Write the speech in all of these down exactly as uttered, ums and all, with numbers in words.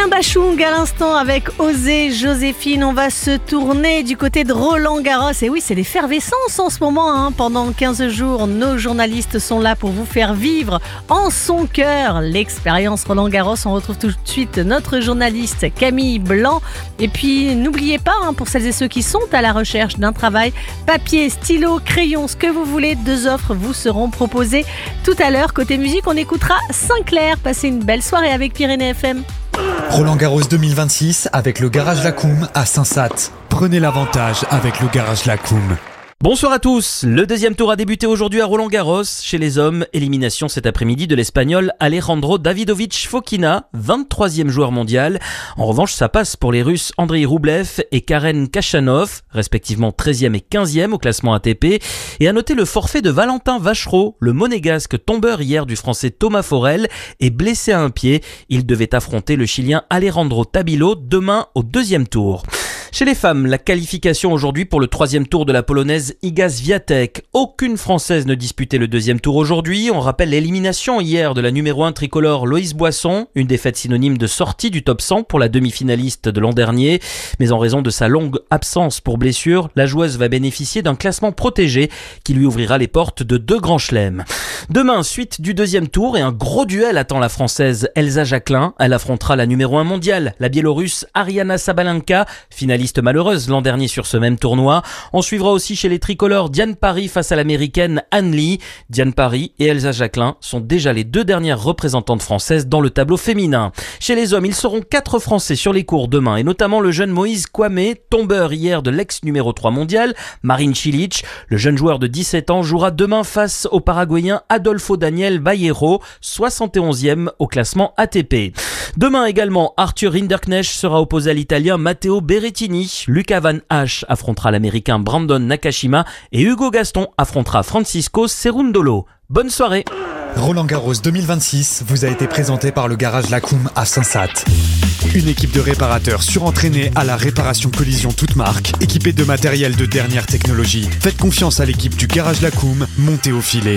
Alain Bachung à l'instant avec Osez Joséphine. On va se tourner du côté de Roland Garros. Et oui, c'est l'effervescence en ce moment. Hein. Pendant quinze jours, nos journalistes sont là pour vous faire vivre en son cœur l'expérience Roland Garros. On retrouve tout de suite notre journaliste Camille Blanc. Et puis, n'oubliez pas, hein, pour celles et ceux qui sont à la recherche d'un travail, papier, stylo, crayon, ce que vous voulez, deux offres vous seront proposées tout à l'heure. Côté musique, on écoutera Sinclair. Passez une belle soirée avec Pyrénées F M. Roland Garros deux mille vingt-six avec le Garage Lacoum à Saint-Sath. Prenez l'avantage avec le Garage Lacoum. Bonsoir à tous, le deuxième tour a débuté aujourd'hui à Roland Garros. Chez les hommes, élimination cet après-midi de l'Espagnol Alejandro Davidovich Fokina, vingt-troisième joueur mondial. En revanche, ça passe pour les Russes Andrei Roublev et Karen Khachanov, respectivement treizième et quinzième au classement A T P. Et à noter le forfait de Valentin Vachereau, le monégasque tombeur hier du français Thomas Forel, est blessé à un pied. Il devait affronter le Chilien Alejandro Tabilo demain au deuxième tour. Chez les femmes, la qualification aujourd'hui pour le troisième tour de la polonaise Iga Swiatek. Aucune française ne disputait le deuxième tour aujourd'hui. On rappelle l'élimination hier de la numéro un tricolore Loïs Boisson, une défaite synonyme de sortie du top cent pour la demi-finaliste de l'an dernier. Mais en raison de sa longue absence pour blessure, la joueuse va bénéficier d'un classement protégé qui lui ouvrira les portes de deux grands chelems. Demain, suite du deuxième tour et un gros duel attend la française Elsa Jacquelin. Elle affrontera la numéro un mondiale, la biélorusse Ariana Sabalenka, finaliste malheureuse l'an dernier sur ce même tournoi. On suivra aussi chez les tricolores Diane Parry face à l'américaine Anne Lee. Diane Parry et Elsa Jacquelin sont déjà les deux dernières représentantes françaises dans le tableau féminin. Chez les hommes, ils seront quatre Français sur les cours demain, et notamment le jeune Moïse Kwame, tombeur hier de l'ex numéro trois mondial, Marin Cilic. Le jeune joueur de dix-sept ans jouera demain face au Paraguayen Adolfo Daniel Bayero, soixante et onzième au classement A T P. Demain également, Arthur Rinderknecht sera opposé à l'Italien Matteo Berrettini. Luca Van Hache affrontera l'Américain Brandon Nakashima et Hugo Gaston affrontera Francisco Cerundolo. Bonne soirée. Roland Garros deux mille vingt-six vous a été présenté par le Garage Lacoum à Saint-Sath. Une équipe de réparateurs surentraînés à la réparation collision toute marque, équipée de matériel de dernière technologie. Faites confiance à l'équipe du Garage Lacoum, montée au filet.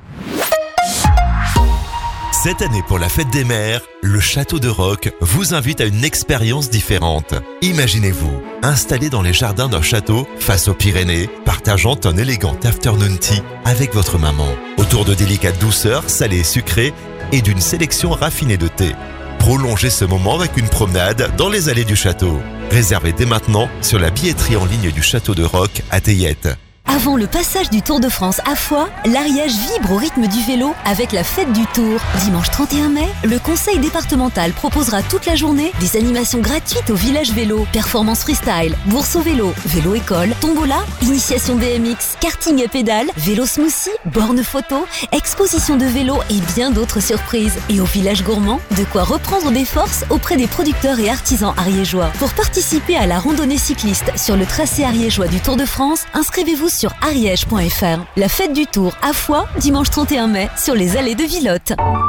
Cette année, pour la fête des mères, le Château de Roques vous invite à une expérience différente. Imaginez-vous, installé dans les jardins d'un château, face aux Pyrénées, partageant un élégant afternoon tea avec votre maman, autour de délicates douceurs, salées et sucrées, et d'une sélection raffinée de thé. Prolongez ce moment avec une promenade dans les allées du château. Réservez dès maintenant sur la billetterie en ligne du Château de Roques à Théiette. Avant le passage du Tour de France à Foix, l'Ariège vibre au rythme du vélo avec la fête du Tour. Dimanche trente et un mai, le conseil départemental proposera toute la journée des animations gratuites au village vélo, performance freestyle, bourse au vélo, vélo école, tombola, initiation B M X, karting à pédales, vélo smoothie, borne photo, exposition de vélo et bien d'autres surprises. Et au village gourmand, de quoi reprendre des forces auprès des producteurs et artisans ariégeois. Pour participer à la randonnée cycliste sur le tracé ariégeois du Tour de France, inscrivez-vous sur ariège point f r. La fête du Tour à Foix, dimanche trente et un mai, sur les allées de Villotte.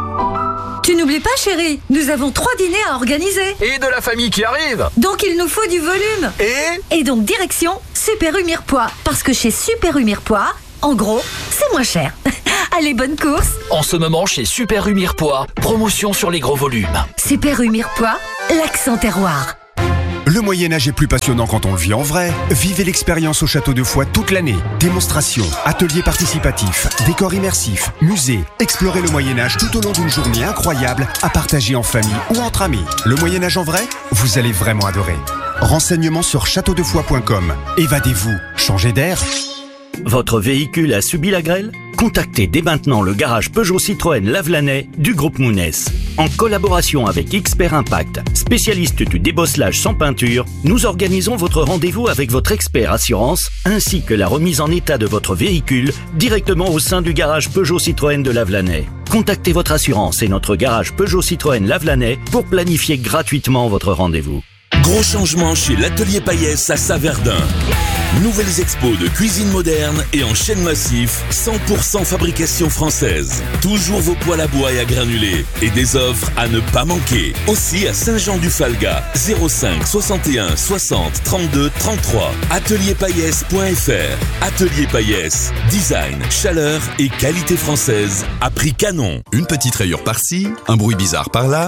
Tu n'oublies pas, chérie, nous avons trois dîners à organiser. Et de la famille qui arrive. Donc il nous faut du volume. Et Et donc direction Super U Mirepoix. Parce que chez Super U Mirepoix, en gros, c'est moins cher. Allez, bonne course. En ce moment, chez Super U Mirepoix, promotion sur les gros volumes. Super U Mirepoix, l'accent terroir. Le Moyen-Âge est plus passionnant quand on le vit en vrai. Vivez l'expérience au Château de Foix toute l'année. Démonstrations, ateliers participatifs, décors immersifs, musées. Explorez le Moyen-Âge tout au long d'une journée incroyable à partager en famille ou entre amis. Le Moyen-Âge en vrai, vous allez vraiment adorer. Renseignements sur château de foix point com. Évadez-vous, changez d'air. Votre véhicule a subi la grêle ? Contactez dès maintenant le garage Peugeot Citroën Lavelanet du groupe Mounès. En collaboration avec Expert Impact, spécialiste du débosselage sans peinture, nous organisons votre rendez-vous avec votre expert assurance ainsi que la remise en état de votre véhicule directement au sein du garage Peugeot Citroën de Lavelanet. Contactez votre assurance et notre garage Peugeot Citroën Lavelanet pour planifier gratuitement votre rendez-vous. Gros changement chez l'Atelier Payès à Saverdun. Nouvelles expos de cuisine moderne et en chaîne massif, cent pour cent fabrication française. Toujours vos poêles à bois et à granulés et des offres à ne pas manquer. Aussi à Saint-Jean-du-Falga, zéro cinq soixante et un soixante trente-deux trente-trois. atelier payès point f r. Atelier Payès, design, chaleur et qualité française à prix canon. Une petite rayure par-ci, un bruit bizarre par-là.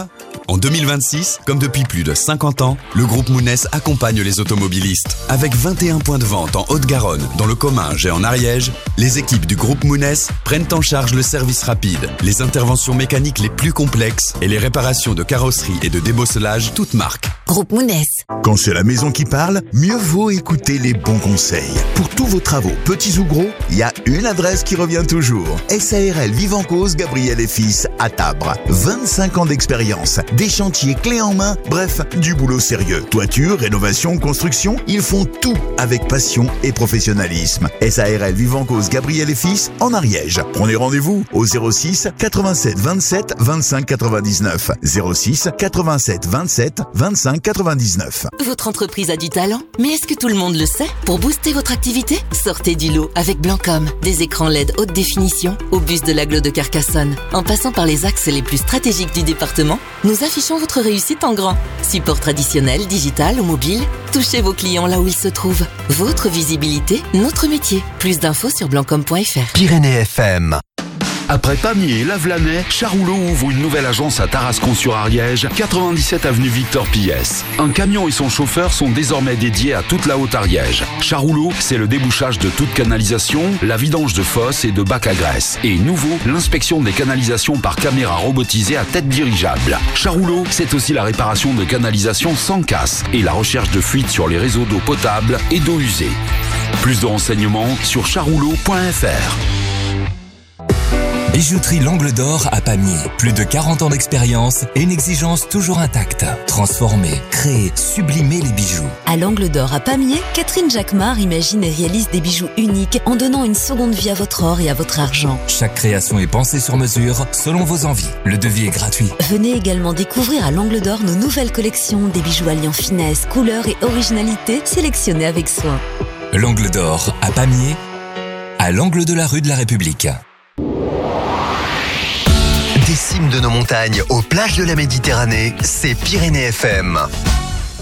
En deux mille vingt-six, comme depuis plus de cinquante ans, le groupe Mounès accompagne les automobilistes. Avec vingt et un points de vente en Haute-Garonne, dans le Comminges et en Ariège, les équipes du groupe Mounès prennent en charge le service rapide, les interventions mécaniques les plus complexes et les réparations de carrosserie et de débosselage toutes marques. Groupe Mounès. Quand c'est la maison qui parle, mieux vaut écouter les bons conseils. Pour tous vos travaux, petits ou gros, il y a une adresse qui revient toujours. S A R L Vivancause Gabriel et Fils à Tabre. vingt-cinq ans d'expérience, des chantiers clés en main, bref, du boulot sérieux. Toiture, rénovation, construction, ils font tout avec passion et professionnalisme. S A R L Vivancause Gabriel et Fils en Ariège. Prenez rendez-vous au zéro six quatre-vingt-sept vingt-sept vingt-cinq quatre-vingt-dix-neuf. zéro six quatre-vingt-sept vingt-sept vingt-cinq quatre-vingt-dix-neuf. Votre entreprise a du talent, mais est-ce que tout le monde le sait? Pour booster votre activité, sortez du lot avec Blancom. Des écrans L E D haute définition au bus de l'Aglo de Carcassonne. En passant par les axes les plus stratégiques du département, nous affichons votre réussite en grand. Support traditionnel, digital ou mobile, touchez vos clients là où ils se trouvent. Votre visibilité, notre métier. Plus d'infos sur blancom point f r. Pyrénées F M. Après Pamiers et Lavelanet, Charoulot ouvre une nouvelle agence à Tarascon-sur-Ariège, quatre-vingt-dix-sept avenue Victor Piès. Un camion et son chauffeur sont désormais dédiés à toute la Haute-Ariège. Charoulot, c'est le débouchage de toute canalisation, la vidange de fosses et de bacs à graisse. Et nouveau, l'inspection des canalisations par caméra robotisée à tête dirigeable. Charoulot, c'est aussi la réparation de canalisations sans casse et la recherche de fuites sur les réseaux d'eau potable et d'eau usée. Plus de renseignements sur charoulot point f r. Bijouterie L'Angle d'Or à Pamiers. Plus de quarante ans d'expérience et une exigence toujours intacte. Transformer, créer, sublimer les bijoux. À L'Angle d'Or à Pamiers, Catherine Jacquemart imagine et réalise des bijoux uniques en donnant une seconde vie à votre or et à votre argent. Chaque création est pensée sur mesure, selon vos envies. Le devis est gratuit. Venez également découvrir à L'Angle d'Or nos nouvelles collections, des bijoux alliant finesse, couleur et originalité, sélectionnés avec soin. L'Angle d'Or à Pamiers, à l'angle de la rue de la République. Des cimes de nos montagnes aux plages de la Méditerranée, c'est Pyrénées F M.